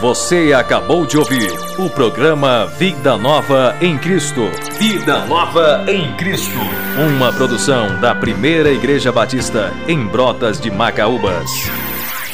Você acabou de ouvir o programa Vida Nova em Cristo. Vida Nova em Cristo. Uma produção da Primeira Igreja Batista em Brotas de Macaúbas.